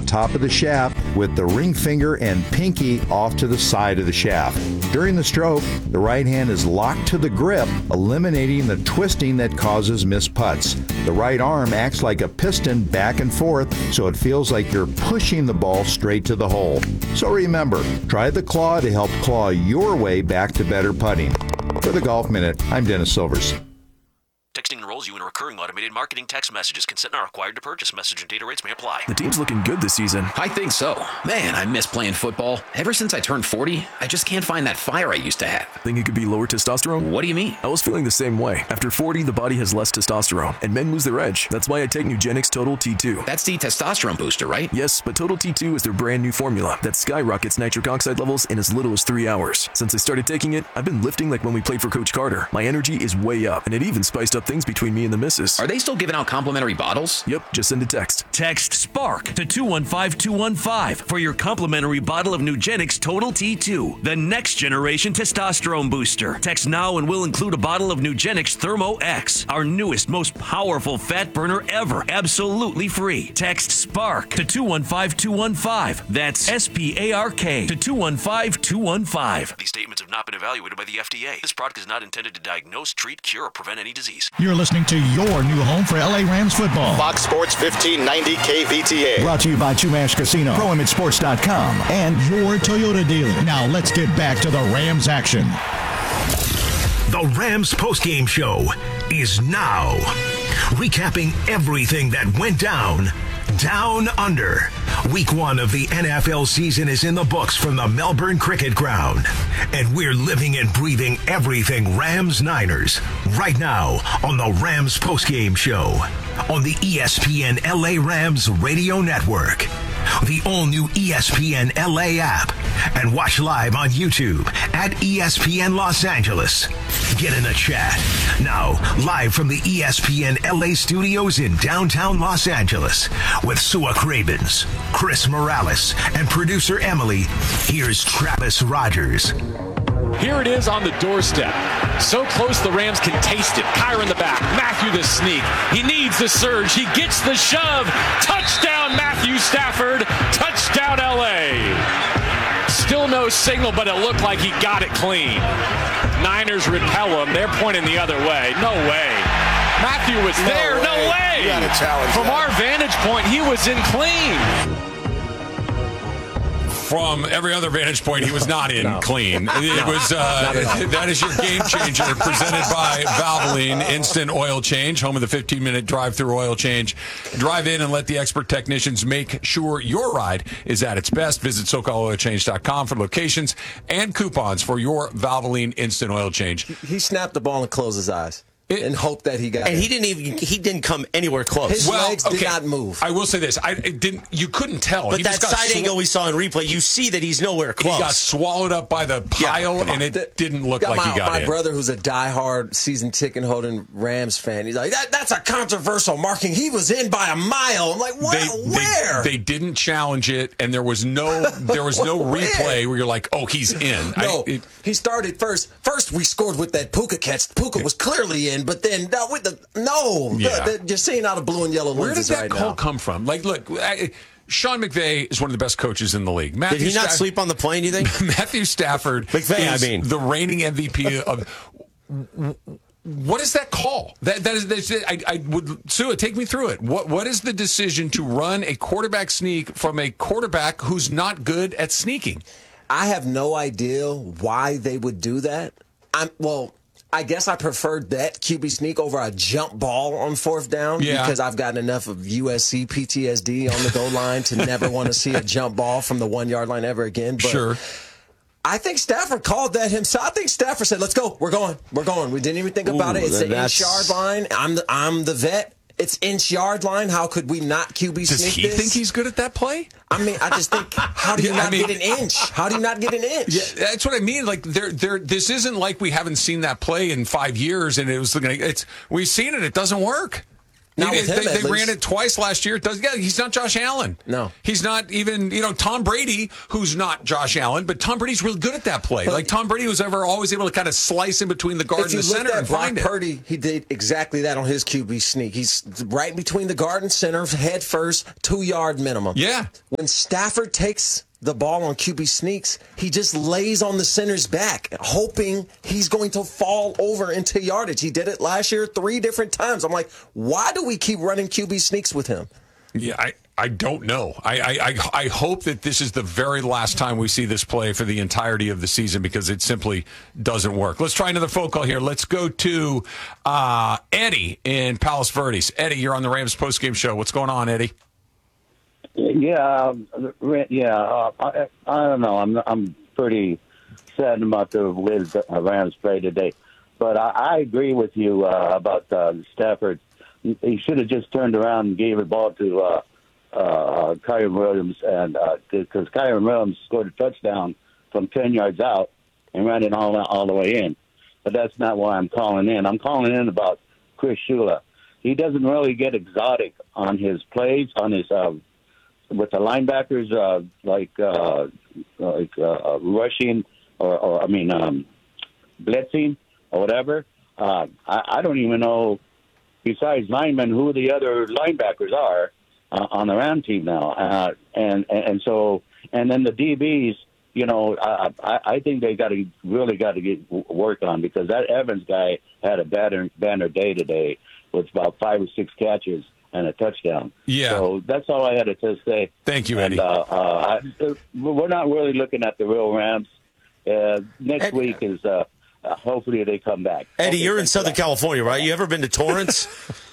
top of the shaft with the ring finger and pinky off to the side of the shaft. During the stroke, the right hand is locked to the grip, eliminating the twisting that causes missed putts. The right arm acts like a piston back and forth, so it feels like you're pushing the ball straight to the hole. So remember, try the claw to help claw your way back to better putting. For the Golf Minute, I'm Dennis Silvers. Texting enrolls you in a recurring automated marketing text messages. Consent not required to purchase. Message and data rates may apply. The team's looking good this season. I think so. Man, I miss playing football. Ever since I turned 40, I just can't find that fire I used to have. Think it could be lower testosterone? What do you mean? I was feeling the same way. After 40, the body has less testosterone, and men lose their edge. That's why I take Nugenix Total T2. That's the testosterone booster, right? Yes, but Total T2 is their brand new formula that skyrockets nitric oxide levels in as little as 3 hours. Since I started taking it, I've been lifting like when we played for Coach Carter. My energy is way up, and it even spiced up things between me and the missus. Are they still giving out complimentary bottles? Yep, just send a text. Text SPARK to 215-215 for your complimentary bottle of Nugenix Total T2, the next generation testosterone booster. Text now and we'll include a bottle of Nugenix Thermo X, our newest, most powerful fat burner ever, absolutely free. Text SPARK to 215-215. That's SPARK to 215-215. These statements have not been evaluated by the FDA. This product is not intended to diagnose, treat, cure, or prevent any disease. You're listening to your new home for LA Rams football. Fox Sports 1590 KVTA. Brought to you by Chumash Casino, ProImageSports.com, and your Toyota dealer. Now let's get back to the Rams action. The Rams postgame show is now. Recapping everything that went down under. Week 1 of the NFL season is in the books from the Melbourne Cricket Ground. And we're living and breathing everything Rams-Niners right now on the Rams postgame show on the ESPN LA Rams radio network, the all-new ESPN LA app, and watch live on YouTube at ESPN Los Angeles. Get in the chat. Now, live from the ESPN LA studios in downtown Los Angeles with Sua Cravens, Chris Morales, and producer Emily, here's Travis Rogers. Here it is on the doorstep. So close the Rams can taste it. Kyra in the back. Matthew the sneak. He needs the surge. He gets the shove. Touchdown Matthew Stafford. Touchdown LA. Still no signal, but it looked like he got it clean. Niners repel him. They're pointing the other way. No way. Matthew was there. No way. You gotta challenge From that. our vantage point, he was in clean. From every other vantage point, he was not in clean. It was that is your game changer, presented by Valvoline Instant Oil Change, home of the 15-minute drive-through oil change. Drive in and let the expert technicians make sure your ride is at its best. Visit SoCalOilChange.com for locations and coupons for your Valvoline Instant Oil Change. He snapped the ball and closed his eyes. And hope that he got and it. He didn't come anywhere close. His legs did not move. I will say this. You couldn't tell. But that side angle we saw in replay, you see that he's nowhere close. He got swallowed up by the pile, and it didn't look like he got my in. My brother, who's a diehard season ticket holding Rams fan, he's like, that's a controversial marking. He was in by a mile. I'm like, what? Where? They didn't challenge it, and there was no replay where you're like, oh, he's in. No, he started first. First, we scored with that Puka catch. Puka was clearly in, but then just seeing out of blue and yellow lenses. Where did that right call now. come from? Like, look, Sean McVay is one of the best coaches in the league. Did he not sleep on the plane, you think? Matthew Stafford is the reigning MVP of... What is that call? That is. I would, Sue, take me through it. What is the decision to run a quarterback sneak from a quarterback who's not good at sneaking? I have no idea why they would do that. I guess I preferred that QB sneak over a jump ball on fourth down because I've gotten enough of USC PTSD on the goal line to never want to see a jump ball from the 1 yard line ever again. But sure. I think Stafford called that himself. I think Stafford said, let's go. We're going. We didn't even think about it. It's the inch yard line. I'm the vet. It's inch yard line. How could we not QB sneak this? Does he think he's good at that play? I mean, I just think, how do you not get an inch? How do you not get an inch? Yeah, that's what I mean. Like, this isn't like we haven't seen that play in 5 years, and it was looking. We've seen it. It doesn't work. Not with him, they ran it twice last year. He's not Josh Allen. No. He's not even, Tom Brady, who's not Josh Allen, but Tom Brady's really good at that play. Like Tom Brady was always able to kind of slice in between the guard and the center and find it. Brock Purdy, he did exactly that on his QB sneak. He's right between the guard and center, head first, 2-yard minimum. Yeah. When Stafford takes the ball on QB sneaks, he just lays on the center's back, hoping he's going to fall over into yardage. He did it last year 3 different times. I'm like, why do we keep running QB sneaks with him? Yeah, I don't know. I hope that this is the very last time we see this play for the entirety of the season, because it simply doesn't work. Let's try another phone call here. Let's go to Eddie in Palos Verdes. Eddie, you're on the Rams postgame show. What's going on, Eddie? Yeah. I don't know. I'm pretty sad about the way the Rams played today, but I agree with you about Stafford. He should have just turned around and gave the ball to Kyren Williams, and because Kyren Williams scored a touchdown from 10 yards out and ran it all the way in. But that's not why I'm calling in. I'm calling in about Chris Shula. He doesn't really get exotic on his plays, on his with the linebackers, rushing or blitzing or whatever. I don't even know, besides linemen, who the other linebackers are on the Ram team now. And then the DBs, I think they really got to get work on, because that Evans guy had a banner day today with about 5 or 6 catches and a touchdown. Yeah. So that's all I had to say. Thank you, Eddie. We're not really looking at the real Rams. Next week is hopefully they come back. Eddie, you're in Southern California, right? You ever been to Torrance?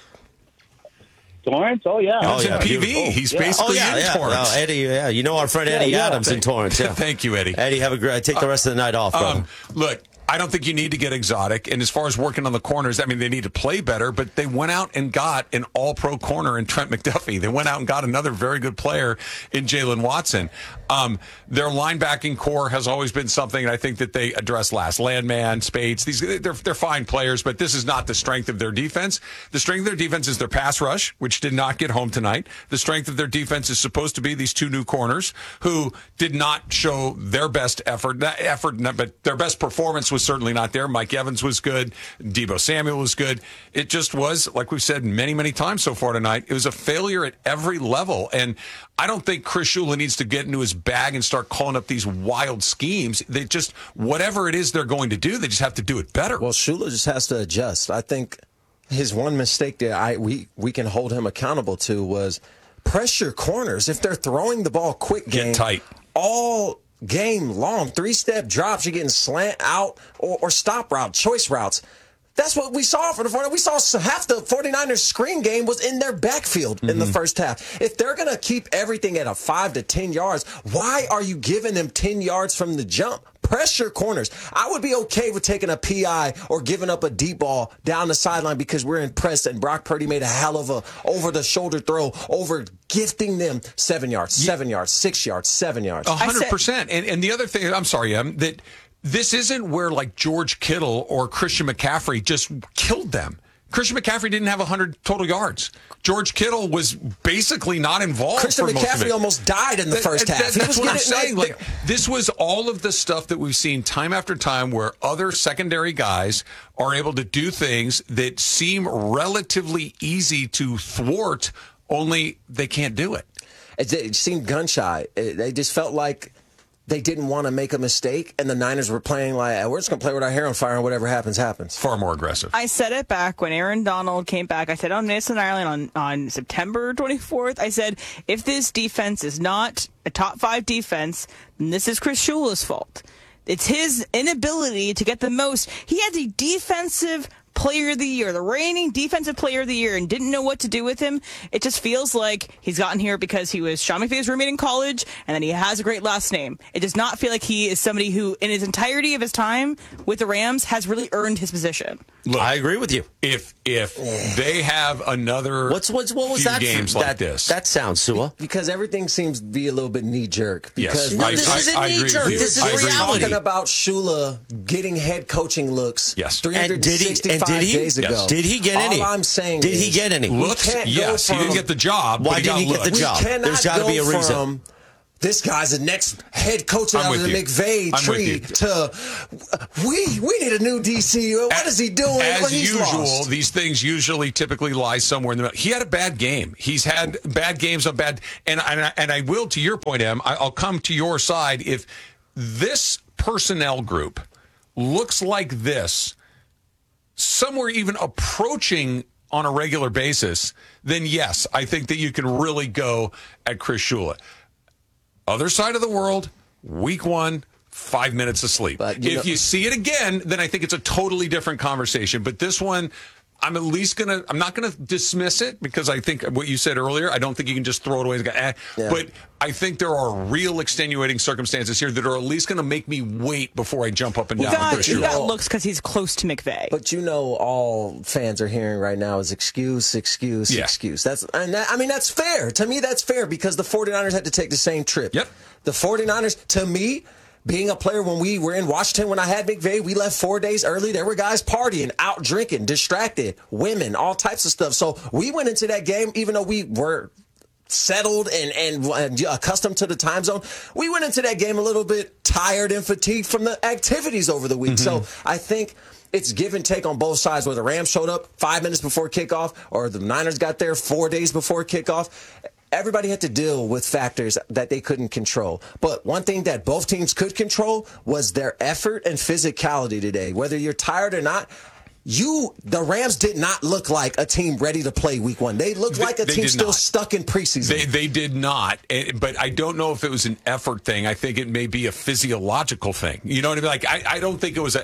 Torrance? Oh, yeah. He's in PV. He's basically in Torrance. Oh, Eddie, yeah. You know our friend Eddie Adams in Torrance. Yeah. Thank you, Eddie. Eddie, take the rest of the night off, brother. Look, I don't think you need to get exotic. And as far as working on the corners, I mean, they need to play better, but they went out and got an all-pro corner in Trent McDuffie. They went out and got another very good player in Jalen Watson. Their linebacking core has always been something I think that they address last. Landman, Spates, they're fine players, but this is not the strength of their defense. The strength of their defense is their pass rush, which did not get home tonight. The strength of their defense is supposed to be these 2 new corners who did not show their best effort, but their best performance was certainly not there. Mike Evans was good. Deebo Samuel was good. It just was, like we've said many, many times so far tonight, it was a failure at every level. And I don't think Chris Shula needs to get into his bag and start calling up these wild schemes. They just, whatever it is they're going to do, they just have to do it better. Well, Shula just has to adjust. I think his one mistake that we can hold him accountable to was pressure corners. If they're throwing the ball quick game, get tight. All game long, 3-step drops, you're getting slant out or stop route, choice routes. That's what we saw for the 49ers. We saw half the 49ers screen game was in their backfield in the first half. If they're going to keep everything at a 5 to 10 yards, why are you giving them 10 yards from the jump? Pressure corners. I would be okay with taking a PI or giving up a deep ball down the sideline because we're impressed and Brock Purdy made a hell of a over-the-shoulder throw over gifting them 7 yards, 7 yards, 6 yards, 7 yards. 100%. And the other thing, I'm sorry, that this isn't where like George Kittle or Christian McCaffrey just killed them. Christian McCaffrey didn't have 100 total yards. George Kittle was basically not involved. Christian for most McCaffrey of it. almost died in the first half. That's what I'm saying. Like, this was all of the stuff that we've seen time after time where other secondary guys are able to do things that seem relatively easy to thwart, only they can't do it. It seemed gun shy. They just felt like they didn't want to make a mistake, and the Niners were playing like, we're just going to play with our hair on fire, and whatever happens, happens. Far more aggressive. I said it back when Aaron Donald came back. I said on Mason Ireland on September 24th, I said, if this defense is not a top 5 defense, then this is Chris Shula's fault. It's his inability to get the most. He had the defensive player of the year, the reigning defensive player of the year, and didn't know what to do with him. It just feels like he's gotten here because he was Sean McVay's roommate in college, and then he has a great last name. It does not feel like he is somebody who, in his entirety of his time with the Rams, has really earned his position. Look, I agree with you. If they have another what was few that games like this. That sounds, Sua. Because everything seems to be a little bit knee-jerk. Yes. No, this isn't knee-jerk. This is reality. Talking about Shula getting head coaching looks. Yes. 365 days ago. Yes. Did he get any? All I'm saying Did he get any? Looks, yes. He didn't get the job. Why didn't he get the job? There's got to be a reason. This guy's the next head coach out of the McVay tree to we need a new DC. What is he doing? As usual, these things typically lie somewhere in the middle. He had a bad game. He's had bad games on bad, and I will, to your point, Em, I'll come to your side. If this personnel group looks like this, somewhere even approaching on a regular basis, then yes, I think that you can really go at Chris Shula. Other side of the world, week 1, 5 minutes of sleep. If you see it again, then I think it's a totally different conversation. But this one, I'm not going to dismiss it because I think what you said earlier, I don't think you can just throw it away and go, But I think there are real extenuating circumstances here that are at least going to make me wait before I jump up and down. He got looks because he's close to McVay. But all fans are hearing right now is excuse. That's fair. To me, that's fair because the 49ers had to take the same trip. Yep. The 49ers, to me, being a player, when we were in Washington, when I had McVay, we left 4 days early. There were guys partying, out drinking, distracted, women, all types of stuff. So we went into that game, even though we were settled and accustomed to the time zone, we went into that game a little bit tired and fatigued from the activities over the week. So I think it's give and take on both sides, whether the Rams showed up 5 minutes before kickoff or the Niners got there 4 days before kickoff. Everybody had to deal with factors that they couldn't control. But one thing that both teams could control was their effort and physicality today. Whether you're tired or not, the Rams did not look like a team ready to play week 1. They looked like a team still stuck in preseason. They did not. But I don't know if it was an effort thing. I think it may be a physiological thing. You know what I mean? Like, I don't think it was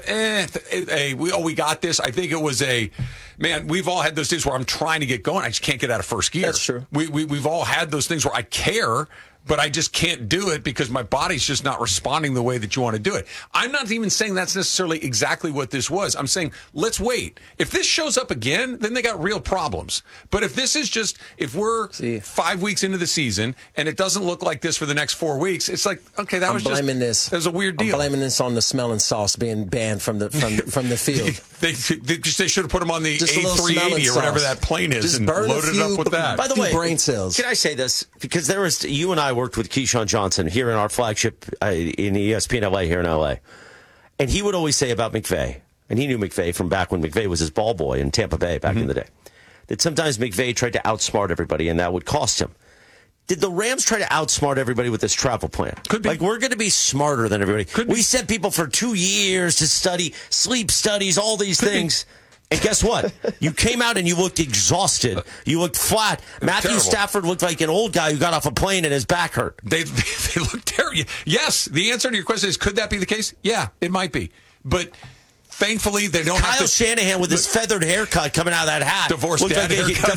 we got this. I think it was man, we've all had those days where I'm trying to get going. I just can't get out of first gear. That's true. We've all had those things where I care, but I just can't do it because my body's just not responding the way that you want to do it. I'm not even saying that's necessarily exactly what this was. I'm saying, let's wait. If this shows up again, then they got real problems. But if this is if we're 5 weeks into the season and it doesn't look like this for the next 4 weeks, it's like, okay, that was a weird deal. I'm blaming this on the smelling sauce being banned from the field. They should have put them on the A380 or whatever that plane is and loaded it up with that. By the way, brain cells. Can I say this? Because you and I worked with Keyshawn Johnson here in our flagship in ESPN LA here in LA. And he would always say about McVay, and he knew McVay from back when McVay was his ball boy in Tampa Bay back in the day, that sometimes McVay tried to outsmart everybody and that would cost him. Did the Rams try to outsmart everybody with this travel plan? Could be. Like, we're going to be smarter than everybody. We sent people for 2 years to study sleep studies, all these things. And guess what? You came out and you looked exhausted. You looked flat. Matthew Stafford looked like an old guy who got off a plane and his back hurt. They looked terrible. Yes, the answer to your question is, could that be the case? Yeah, it might be. But thankfully, they don't have to. Kyle Shanahan with his feathered haircut coming out of that hat. Divorced dad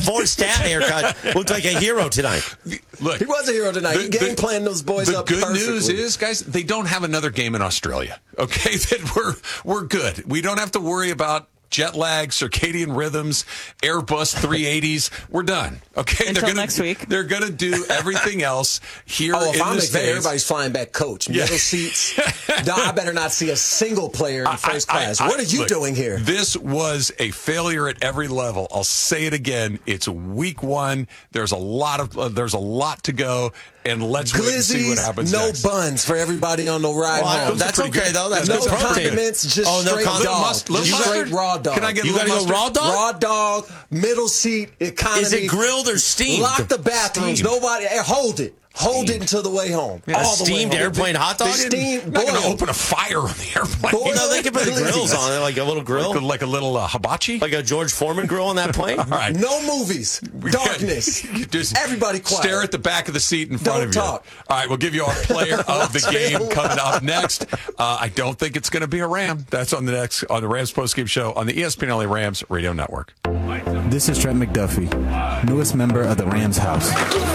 haircut. Looked like a hero tonight. Look, he was a hero tonight. He game planned those boys up perfectly. The good news is, guys, they don't have another game in Australia. Okay, that we're good. We don't have to worry about jet lag, circadian rhythms, Airbus 380s. We're done. Okay, until next week. They're going to do everything else here in the States. Everybody's flying back coach. Middle seats. I better not see a single player in first class. What are you doing here? This was a failure at every level. I'll say it again. It's week 1. There's a lot to go. And let's wait and see what happens next. No buns for everybody on the ride home. That's okay, though. That's no condiments, just straight dog. Straight raw dog. Can I get you got to go raw dog? Raw dog, middle seat, economy. Is it grilled or steamed? Lock the bathrooms. Nobody, hold it. Hold it until the way home. Yeah, all the steamed way home. Airplane hot dog? Steamed. Not going to open a fire on the airplane. No, they can put the grills on it, like a little grill. Like a little hibachi? Like a George Foreman grill on that plane? All right. No movies. Darkness. Just everybody quiet. Stare at the back of the seat in front of you. Talk. All right, we'll give you our player of the game coming up next. I don't think it's going to be a Ram. That's on the Rams postgame show on the ESPN LA Rams radio network. This is Trent McDuffie, newest member of the Rams house.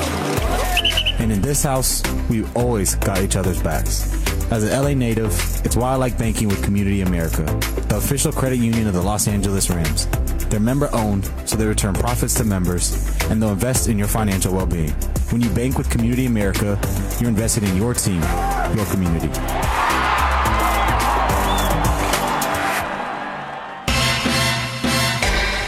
And in this house, we've always got each other's backs. As an LA native, it's why I like banking with Community America, the official credit union of the Los Angeles Rams. They're member-owned, so they return profits to members, and they'll invest in your financial well-being. When you bank with Community America, you're invested in your team, your community.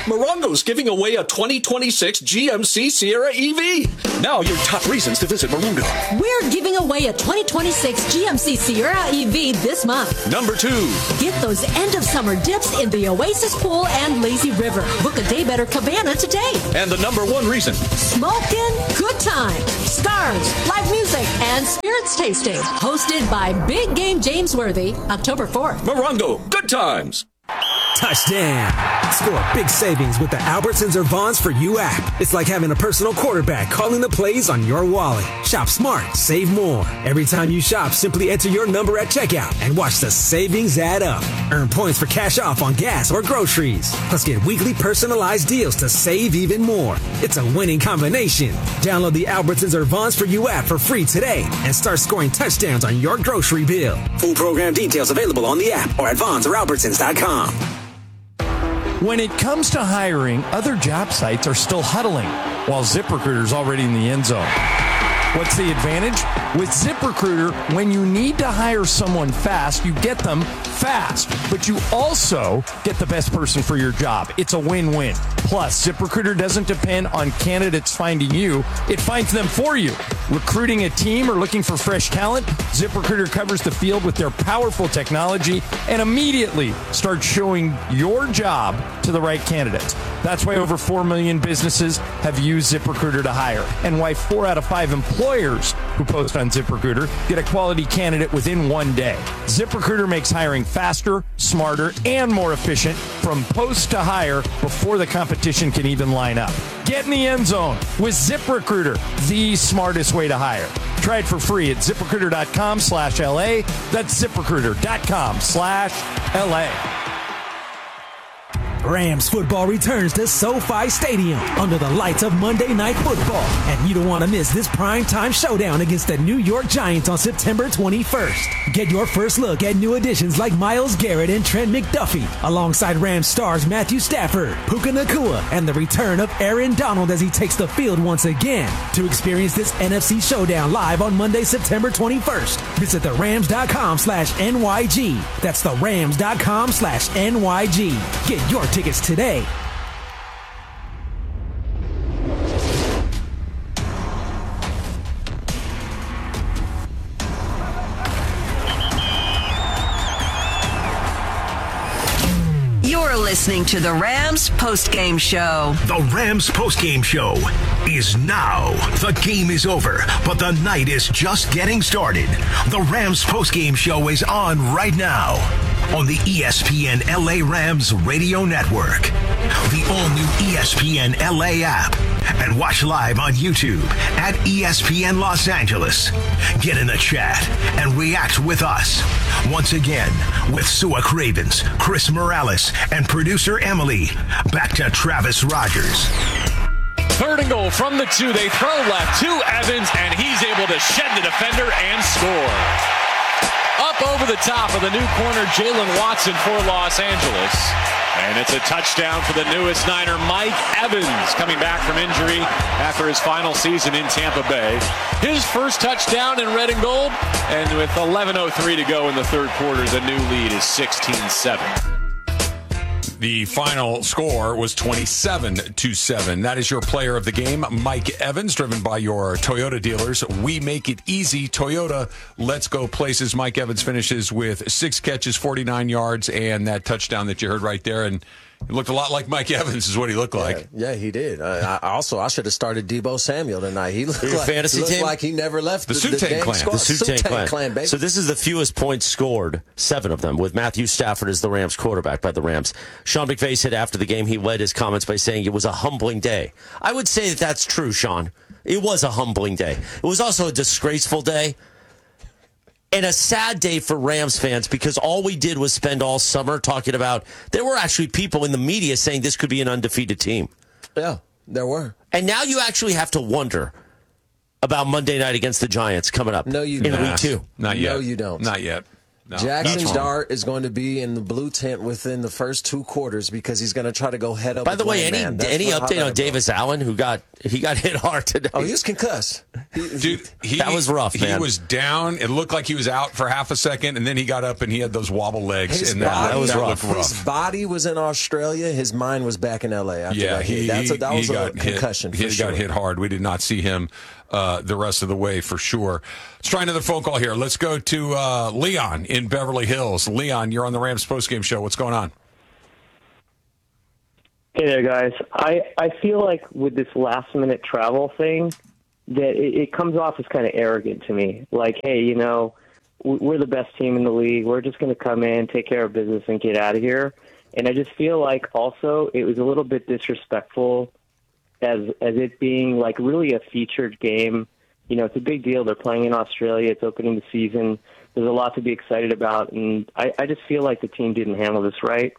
Morongo's giving away a 2026 GMC Sierra EV. Now your top reasons to visit Morongo. We're giving away a 2026 GMC Sierra EV this month. Number 2. Get those end-of-summer dips in the Oasis Pool and Lazy River. Book a day better cabana today. And the number 1 reason. Smoking good time. Scars, live music, and spirits tasting. Hosted by Big Game James Worthy, October 4th. Morongo, good times. Touchdown! Score big savings with the Albertsons or Vons for You app. It's like having a personal quarterback calling the plays on your wallet. Shop smart, save more. Every time you shop, simply enter your number at checkout and watch the savings add up. Earn points for cash off on gas or groceries. Plus get weekly personalized deals to save even more. It's a winning combination. Download the Albertsons or Vons for You app for free today and start scoring touchdowns on your grocery bill. Full program details available on the app or at Vons or Albertsons.com. When it comes to hiring, other job sites are still huddling, while ZipRecruiter's already in the end zone. What's the advantage? With ZipRecruiter, when you need to hire someone fast, you get them fast, but you also get the best person for your job. It's a win-win. Plus, ZipRecruiter doesn't depend on candidates finding you. It finds them for you. Recruiting a team or looking for fresh talent, ZipRecruiter covers the field with their powerful technology and immediately starts showing your job to the right candidates. That's why over 4 million businesses have used ZipRecruiter to hire, and why 4 out of 5 employers who post on ZipRecruiter get a quality candidate within 1 day. ZipRecruiter makes hiring faster, smarter, and more efficient from post to hire before the competition can even line up. Get in the end zone with ZipRecruiter, the smartest way to hire. Try it for free at ZipRecruiter.com/LA. That's ZipRecruiter.com/LA. Rams football returns to SoFi Stadium under the lights of Monday Night Football. And you don't want to miss this primetime showdown against the New York Giants on September 21st. Get your first look at new additions like Myles Garrett and Trent McDuffie, alongside Rams stars Matthew Stafford, Puka Nacua, and the return of Aaron Donald as he takes the field once again. To experience this NFC showdown live on Monday, September 21st, visit therams.com/NYG. That's therams.com/NYG. Get your tickets today. You're listening to the Rams postgame show. The Rams postgame show is now. The game is over, but the night is just getting started. The Rams postgame show is on right now on the ESPN LA Rams radio network, the all-new ESPN LA app, and watch live on YouTube at ESPN Los Angeles. Get in the chat and react with us. Once again, with Sua Cravens, Chris Morales, and producer Emily. Back to Travis Rogers. 3rd and goal from the 2. They throw left to Evans, and he's able to shed the defender and score. Up over the top of the new corner, Jalen Watson for Los Angeles. And it's a touchdown for the newest Niner, Mike Evans, coming back from injury after his final season in Tampa Bay. His first touchdown in red and gold, and with 11:03 to go in the third quarter, the new lead is 16-7. The final score was 27-7. That is your player of the game, Mike Evans, driven by your Toyota dealers. We make it easy. Toyota, let's go places. Mike Evans finishes with 6 catches, 49 yards, and that touchdown that you heard right there. And he looked a lot like Mike Evans is what he looked like. Yeah, he did. I should have started Deebo Samuel tonight. He looked like he never left the Wu-Tang clan. The Wu-Tang clan, baby. So this is the fewest points scored, 7 of them, with Matthew Stafford as the Rams quarterback by the Rams. Sean McVay said after the game he led his comments by saying it was a humbling day. I would say that that's true, Sean. It was a humbling day. It was also a disgraceful day. And a sad day for Rams fans, because all we did was spend all summer talking about, there were actually people in the media saying this could be an undefeated team. Yeah, there were. And now you actually have to wonder about Monday night against the Giants coming up. No, you in don't. week 2. Not yet. No, you don't. Not yet. Jackson Dart is going to be in the blue tent within the first 2 quarters because he's going to try to go head up. By the way, any update on Davis Allen, who got hit hard today? Oh, he was concussed. Dude, that was rough, man. He was down. It looked like he was out for half a second, and then he got up and he had those wobble legs. That was rough. His body was in Australia. His mind was back in L.A. after that hit. That was a concussion. He got hit hard. We did not see him the rest of the way for sure. Let's try another phone call here. Let's go to Leon in Beverly Hills. Leon, you're on the Rams postgame show. What's going on? Hey there, guys. I feel like with this last-minute travel thing that it comes off as kind of arrogant to me. Like, hey, we're the best team in the league. We're just going to come in, take care of business, and get out of here. And I just feel like also it was a little bit disrespectful as it being like really a featured game. It's a big deal. They're playing in Australia. It's opening the season. There's a lot to be excited about, and I just feel like the team didn't handle this right.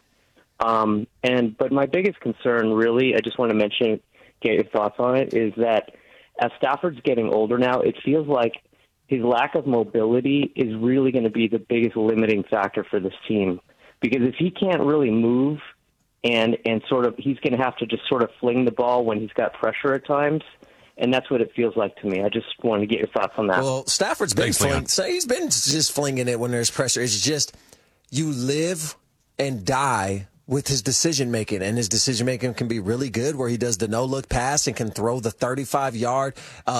But my biggest concern, really, I just want to mention, get your thoughts on it, is that as Stafford's getting older now, it feels like his lack of mobility is really going to be the biggest limiting factor for this team. Because if he can't really move and sort of, he's going to have to just sort of fling the ball when he's got pressure at times. And that's what it feels like to me. I just wanted to get your thoughts on that. Well, Stafford's been he's been just flinging it when there's pressure. It's just you live and die with his decision-making, and his decision-making can be really good where he does the no-look pass and can throw the 35-yard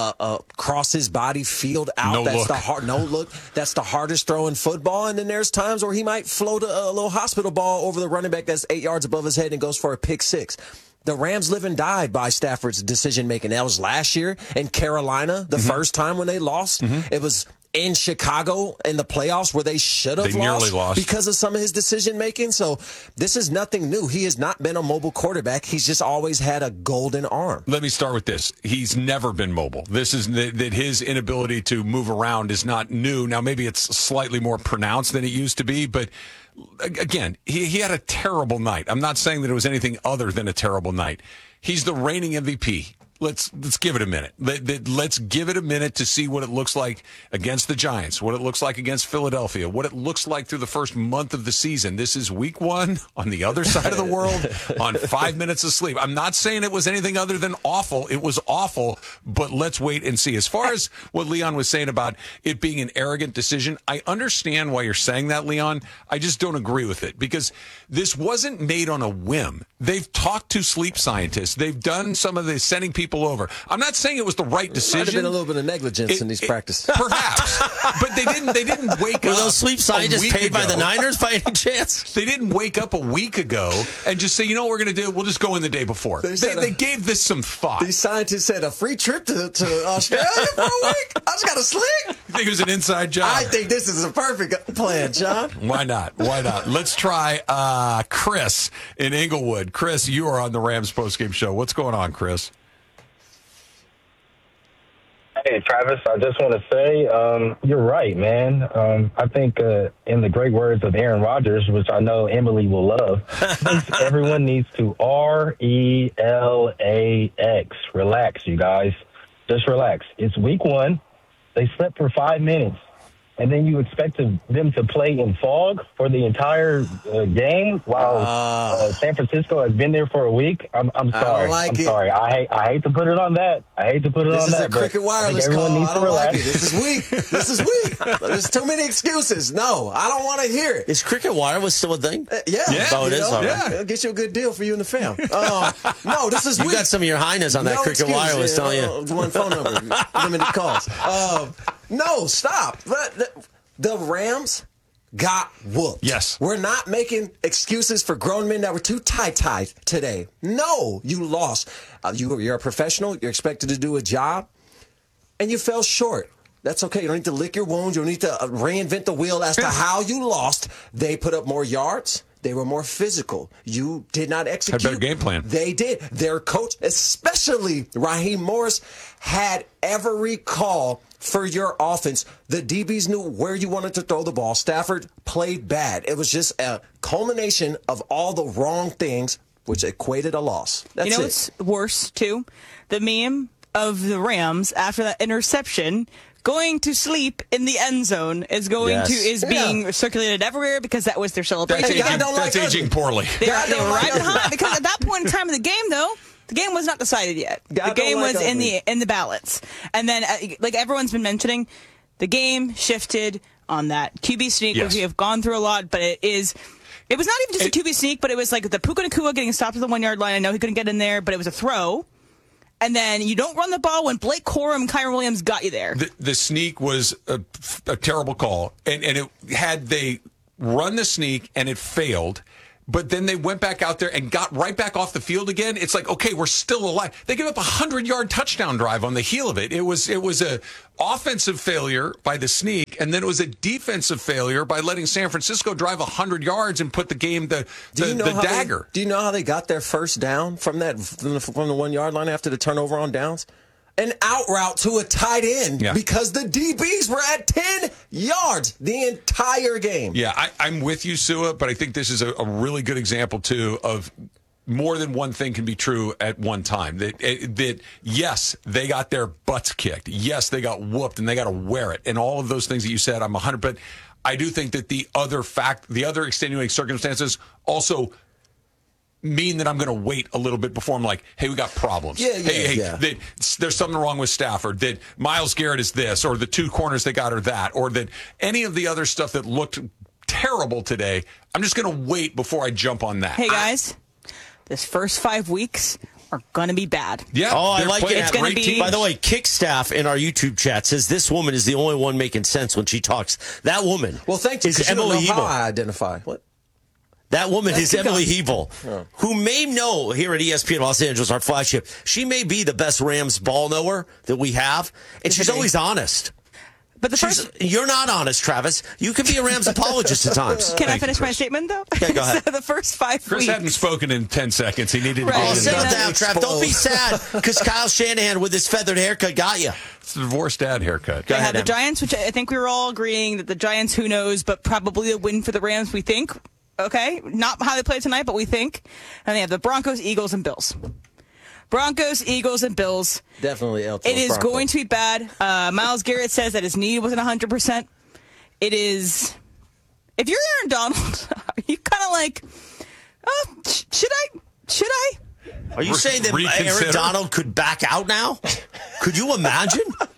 cross his body field out. No-look. That's the hardest throw in football. And then there's times where he might float a little hospital ball over the running back that's 8 yards above his head and goes for a pick six. The Rams live and die by Stafford's decision-making. That was last year in Carolina, the first time when they lost. It was in Chicago in the playoffs where they should have lost because of some of his decision-making. So this is nothing new. He has not been a mobile quarterback. He's just always had a golden arm. Let me start with this. He's never been mobile. This is that his inability to move around is not new. Now, maybe it's slightly more pronounced than it used to be, but again, he had a terrible night. I'm not saying that it was anything other than a terrible night. He's the reigning MVP. Let's give it a minute. Let's give it a minute to see what it looks like against the Giants, what it looks like against Philadelphia, what it looks like through the first month of the season. This is week 1 on the other side of the world on 5 minutes of sleep. I'm not saying it was anything other than awful. It was awful, but let's wait and see. As far as what Leon was saying about it being an arrogant decision, I understand why you're saying that, Leon. I just don't agree with it because this wasn't made on a whim. They've talked to sleep scientists. They've done some of the sending people over. I'm not saying it was the right decision. Might have been a little bit of negligence in these practices. Perhaps. But they didn't wake up. Were those sleep scientists paid by the Niners by any chance? They didn't wake up a week ago and just say, you know what we're going to do? We'll just go in the day before. They gave this some thought. These scientists said a free trip to Australia for a week? I just got to sleep. You think it was an inside job? I think this is a perfect plan, John. Why not? Let's try Chris in Inglewood. Chris, you are on the Rams postgame show. What's going on, Chris? Hey, Travis, I just want to say you're right, man. I think in the great words of Aaron Rodgers, which I know Emily will love, everyone needs to RELAX. Relax, you guys. Just relax. It's week 1. They slept for 5 minutes. And then you expect them to play in fog for the entire game while San Francisco has been there for a week. I'm sorry. I'm sorry. I hate to put it on that. This is a Cricket Wireless call. Needs I to don't relax. like it. This is weak. There's too many excuses. No, I don't want to hear it. Is Cricket Wireless still a thing? Yeah. Oh, it is? All right. Yeah. It'll get you a good deal for you and the fam. No, this is you weak. got some of your highness on that Cricket Wireless, don't you? One phone number. Limited calls. No, stop. The Rams got whooped. Yes. We're not making excuses for grown men that were too tie-tied today. No, you lost. You're a professional. You're expected to do a job, and you fell short. That's okay. You don't need to lick your wounds. You don't need to reinvent the wheel as to how you lost. They put up more yards. They were more physical. You did not execute. Had a better game plan. They did. Their coach, especially Raheem Morris, had every call for your offense. The DBs knew where you wanted to throw the ball. Stafford played bad. It was just a culmination of all the wrong things, which equated a loss. That's you know what's worse, too? The meme of the Rams after that interception going to sleep in the end zone is being circulated everywhere because that was their celebration. That's aging poorly. They were right behind because at that point in time of the game, though, the game was not decided yet. The game was in the ballots, and then like everyone's been mentioning, the game shifted on that QB sneak, which we have gone through a lot, but it was not even just a QB sneak, but it was like the Puka Nacua getting stopped at the 1 yard line. I know he couldn't get in there, but it was a throw. And then you don't run the ball when Blake Corum and Kyron Williams got you there. The sneak was a terrible call. And had they run the sneak and it failed, but then they went back out there and got right back off the field again. It's like, okay, we're still alive. They gave up a 100-yard touchdown drive on the heel of it. It was a offensive failure by the sneak, and then it was a defensive failure by letting San Francisco drive 100 yards and put the game the dagger. Do you know how they got their first down from the 1 yard line after the turnover on downs? An out route to a tight end because the DBs were at 10 yards the entire game. Yeah, I'm with you, Sua, but I think this is a really good example, too, of more than one thing can be true at one time. That yes, they got their butts kicked. Yes, they got whooped, and they got to wear it. And all of those things that you said, I'm 100%. But I do think that the other extenuating circumstances also mean that I'm going to wait a little bit before I'm like, hey, we got problems. That there's something wrong with Stafford, that Myles Garrett is this, or the two corners they got are that, or that any of the other stuff that looked terrible today. I'm just going to wait before I jump on that. Hey, guys, this first 5 weeks are going to be bad. Yeah. Oh, I like it. It's going to be. By the way, Kickstaff in our YouTube chat says this woman is the only one making sense when she talks. That woman. Well, thank you. Is Emily Hebel. How I identify. What? That woman is Emily Hebel, who may know here at ESPN Los Angeles, our flagship. She may be the best Rams ball knower that we have, and she's always honest. But you're not honest, Travis. You can be a Rams apologist at times. Can I finish my statement, though? Okay, go ahead. So the first 5 weeks. Chris hadn't spoken in 10 seconds. He needed to get it. Settle down, Trav. Don't be sad because Kyle Shanahan with his feathered haircut got you. It's a divorced dad haircut. They have the Giants, which I think we were all agreeing that the Giants, who knows, but probably a win for the Rams, we think. Okay, not how they play tonight, but we think. And they have the Broncos, Eagles, and Bills. Broncos, Eagles, and Bills. Definitely L2. It is going to be bad. Myles Garrett says that his knee wasn't 100%. It is. If you're Aaron Donald, are you kind of like, oh, should I? Are you saying that Aaron Donald could back out now? Could you imagine?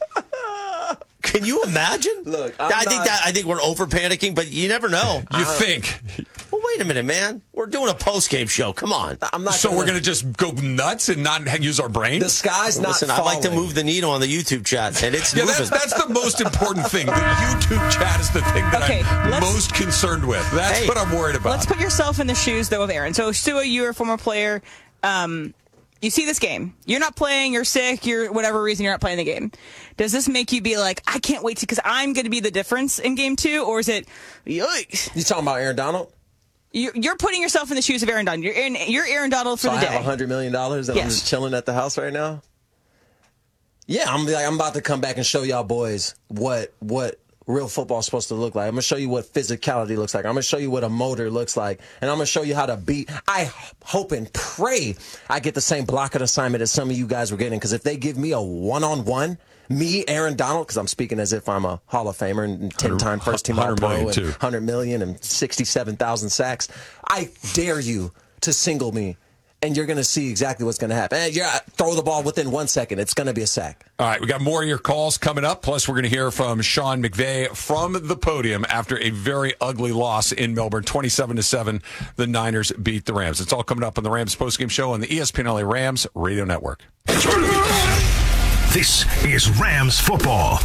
Can you imagine? Look, I think we're over panicking, but you never know. You think? Well, wait a minute, man. We're doing a post-game show. Come on. So we're going to just go nuts and not use our brain? The sky's not falling. I'd like to move the needle on the YouTube chat, and it's moving. That's the most important thing. The YouTube chat is the thing that I'm most concerned with. That's what I'm worried about. Let's put yourself in the shoes, though, of Aaron. So, Sua, you're a former player. You see this game. You're not playing, you're sick, you're whatever reason you're not playing the game. Does this make you be like, I can't wait to, because I'm going to be the difference in game 2? Or is it, yikes? You talking about Aaron Donald? You're putting yourself in the shoes of Aaron Donald. You're Aaron Donald for the day. I have $100 million and I'm just chilling at the house right now? Yeah, I'm about to come back and show y'all boys what real football is supposed to look like. I'm going to show you what physicality looks like. I'm going to show you what a motor looks like. And I'm going to show you how to beat. I hope and pray I get the same blocking assignment as some of you guys were getting. Because if they give me a one-on-one, me, Aaron Donald, because I'm speaking as if I'm a Hall of Famer and 10-time first-team All-Pro and $100 million and 67,000 sacks, I dare you to single me. And you're going to see exactly what's going to happen. And throw the ball within 1 second. It's going to be a sack. All right, we got more of your calls coming up. Plus, we're going to hear from Sean McVay from the podium after a very ugly loss in Melbourne. 27-7, the Niners beat the Rams. It's all coming up on the Rams postgame show on the ESPN LA Rams Radio Network. This is Rams football.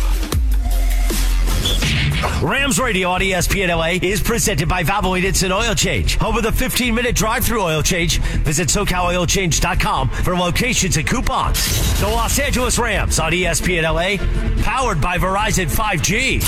Rams Radio on ESPN LA is presented by Valvoline Instant Oil Change. Home of the 15-minute drive-through oil change. Visit SoCalOilChange.com for locations and coupons. The Los Angeles Rams on ESPN LA, powered by Verizon 5G.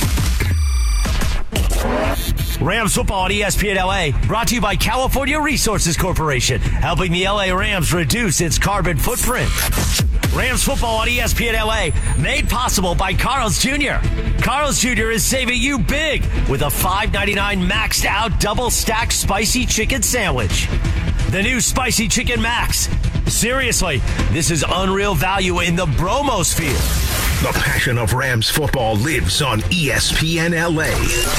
Rams football on ESPN LA, brought to you by California Resources Corporation, helping the LA Rams reduce its carbon footprint. Rams football on ESPN LA, made possible by Carl's Jr. Carl's Jr. is saving you big with a $5.99 maxed out double stacked spicy chicken sandwich. The new Spicy Chicken Max, Seriously, this is unreal value in the bromosphere. The passion of Rams football lives on ESPN LA.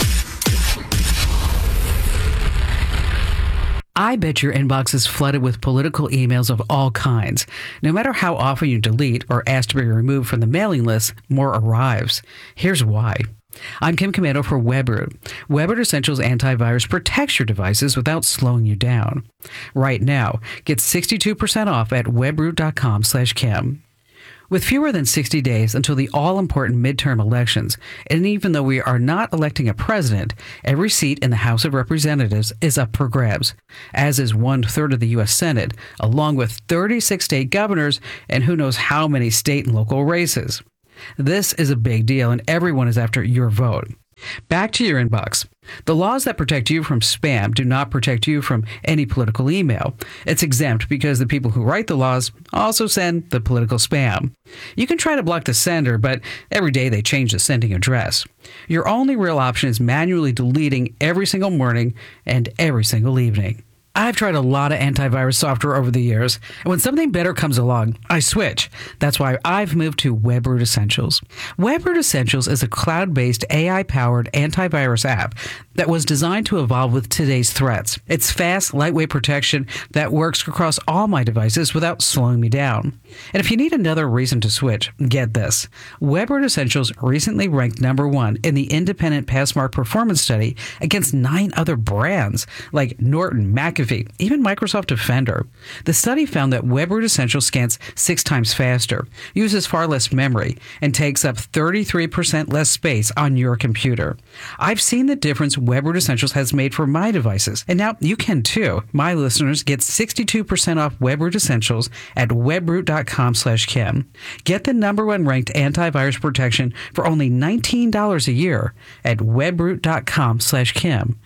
I bet your inbox is flooded with political emails of all kinds. No matter how often you delete or ask to be removed from the mailing list, more arrives. Here's why. I'm Kim Commando for WebRoot. WebRoot Essentials Antivirus protects your devices without slowing you down. Right now, get 62% off at webroot.com/Kim. With fewer than 60 days until the all-important midterm elections, and even though we are not electing a president, every seat in the House of Representatives is up for grabs, as is 1/3 of the U.S. Senate, along with 36 state governors and who knows how many state and local races. This is a big deal, and everyone is after your vote. Back to your inbox. The laws that protect you from spam do not protect you from any political email. It's exempt because the people who write the laws also send the political spam. You can try to block the sender, but every day they change the sending address. Your only real option is manually deleting every single morning and every single evening. I've tried a lot of antivirus software over the years, and when something better comes along, I switch. That's why I've moved to WebRoot Essentials. WebRoot Essentials is a cloud-based, AI-powered antivirus app that was designed to evolve with today's threats. It's fast, lightweight protection that works across all my devices without slowing me down. And if you need another reason to switch, get this. WebRoot Essentials recently ranked #1 in the independent Passmark performance study against 9 other brands like Norton, McAfee, even Microsoft Defender. The study found that WebRoot Essentials scans 6 times faster, uses far less memory, and takes up 33% less space on your computer. I've seen the difference WebRoot Essentials has made for my devices, and now you can too. My listeners get 62% off WebRoot Essentials at webroot.com/Kim. Get the #1 ranked antivirus protection for only $19 a year at webroot.com/Kim.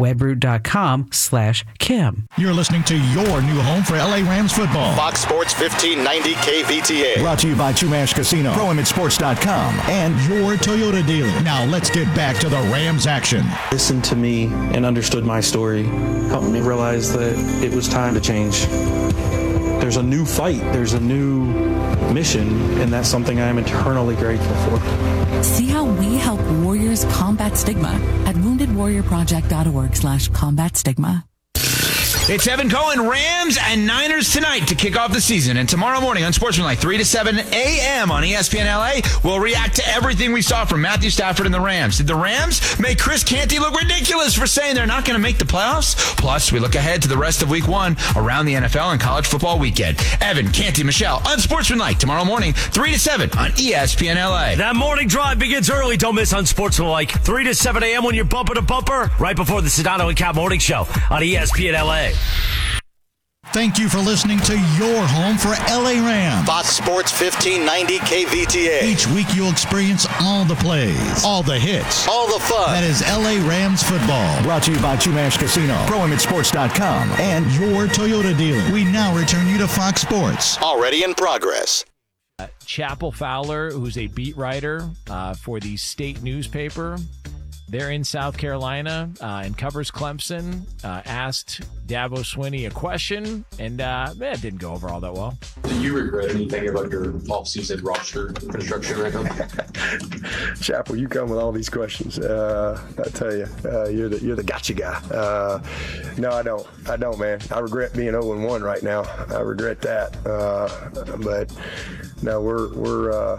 webroot.com/Kim. You're listening to your new home for LA Rams football. Fox Sports 1590 KVTA. Brought to you by Chumash Casino, ProImageSports.com, and your Toyota dealer. Now let's get back to the Rams action. Listened to me and understood my story. Helped me realize that it was time to change. There's a new fight. There's a new mission, and that's something I'm eternally grateful for. See how we help warriors combat stigma at woundedwarriorproject.org/combat stigma. It's Evan Cohen, Rams and Niners tonight to kick off the season. And tomorrow morning on Sportsmanlike, 3 to 7 a.m. on ESPN LA, we'll react to everything we saw from Matthew Stafford and the Rams. Did the Rams make Chris Canty look ridiculous for saying they're not going to make the playoffs? Plus, we look ahead to the rest of week 1 around the NFL and college football weekend. Evan, Canty, Michelle on Sportsmanlike tomorrow morning, 3 to 7 on ESPN LA. That morning drive begins early. Don't miss on Sportsmanlike, 3 to 7 a.m. when you're bumper to bumper, right before the Sedano and Cat Morning Show on ESPN LA. Thank you for listening to your home for LA Rams. Fox Sports 1590 KVTA. Each week you'll experience all the plays, all the hits, all the fun. That is LA Rams football. Brought to you by Chumash Casino, ProImageSports.com, and your Toyota dealer. We now return you to Fox Sports. Already in progress. Chapel Fowler, who's a beat writer for the state newspaper, they're in South Carolina and covers Clemson, asked Dabo Swinney a question, and it didn't go over all that well. Do you regret anything about your offseason roster construction right now? Chapel, you come with all these questions. I tell you, you're the gotcha guy. No, I don't. I don't, man. I regret being 0-1 right now. I regret that. But no, we're.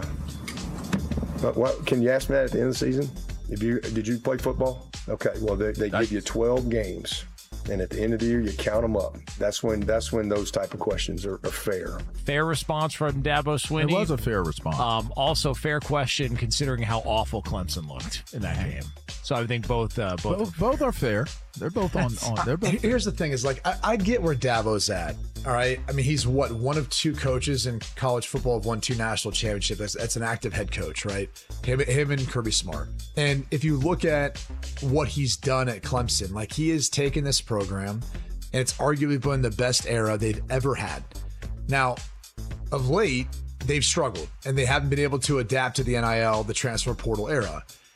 What can you ask me that at the end of the season? Did you play football? Okay, well they give you 12 games, and at the end of the year you count them up. That's when those type of questions are fair. Fair response from Dabo Swinney. It was a fair response. Also fair question considering how awful Clemson looked in that game. So I think both are fair. They're both on. They're both. Here's the thing: is like I get where Dabo's at. All right, I mean he's one of 2 coaches in college football have won 2 national championships. That's an active head coach, right? Him and Kirby Smart. And if you look at what he's done at Clemson, like he has taken this program, and it's arguably been the best era they've ever had. Now, of late, they've struggled, and they haven't been able to adapt to the NIL, the transfer portal era.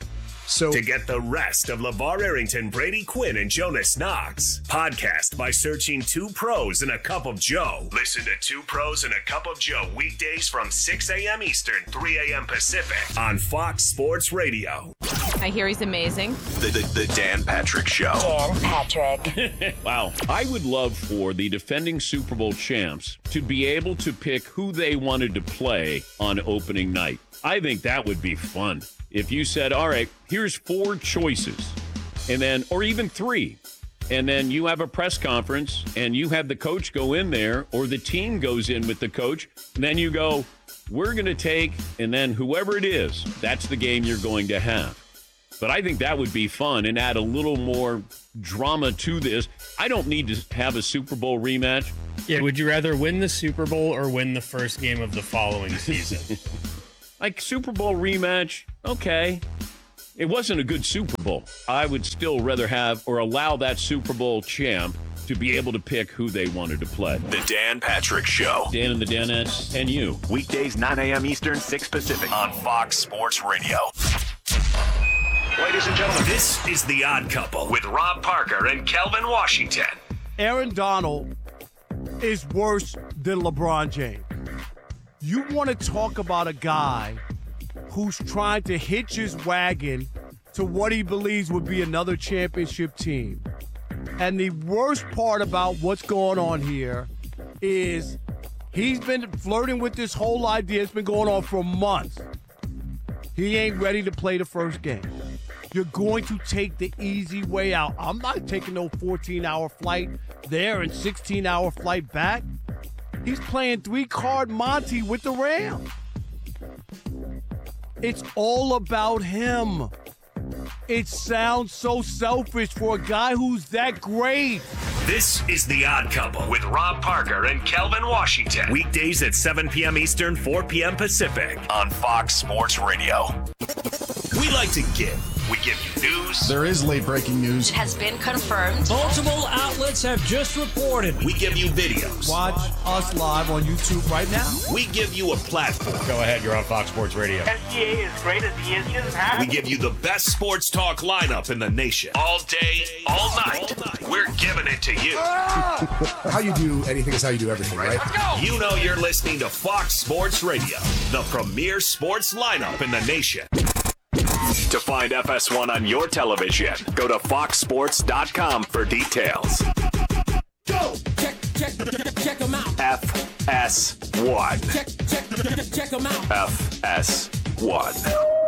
So to get the rest of LeVar Arrington, Brady Quinn, and Jonas Knox, podcast by searching 2 Pros and a Cup of Joe. Listen to 2 Pros and a Cup of Joe weekdays from 6 a.m. Eastern, 3 a.m. Pacific on Fox Sports Radio. I hear he's amazing. The Dan Patrick Show. Dan Patrick. Wow. I would love for the defending Super Bowl champs to be able to pick who they wanted to play on opening night. I think that would be fun. If you said, all right, here's 4 choices, and then, or even 3, and then you have a press conference and you have the coach go in there, or the team goes in with the coach, and then you go, we're going to take, and then whoever it is, that's the game you're going to have. But I think that would be fun and add a little more drama to this. I don't need to have a Super Bowl rematch. Yeah, would you rather win the Super Bowl or win the first game of the following season? Like Super Bowl rematch, okay. It wasn't a good Super Bowl. I would still rather have or allow that Super Bowl champ to be able to pick who they wanted to play. The Dan Patrick Show. Dan and the Danettes and you. Weekdays, 9 a.m. Eastern, 6 Pacific on Fox Sports Radio. Ladies and gentlemen, this is The Odd Couple with Rob Parker and Kelvin Washington. Aaron Donald is worse than LeBron James. You want to talk about a guy who's trying to hitch his wagon to what he believes would be another championship team. And the worst part about what's going on here is he's been flirting with this whole idea. It's been going on for months. He ain't ready to play the first game. You're going to take the easy way out. I'm not taking no 14-hour flight there and 16-hour flight back. He's playing 3-card Monty with the Rams. It's all about him. It sounds so selfish for a guy who's that great. This is The Odd Couple with Rob Parker and Kelvin Washington. Weekdays at 7 p.m. Eastern, 4 p.m. Pacific on Fox Sports Radio. We like to give. We give you news. There is late breaking news. It has been confirmed. Multiple outlets have just reported. We give you videos. Watch us live on YouTube right now. We give you a platform. Go ahead, you're on Fox Sports Radio. SGA is great as he is. He doesn't have We give you the best sports talk lineup in the nation. All day, all night. We're giving it to you. How you do anything is how you do everything, right? Let's go. You know you're listening to Fox Sports Radio, the premier sports lineup in the nation. To find FS1 on your television, go to foxsports.com for details. Go! Check them out. FS1. Check them out. FS1.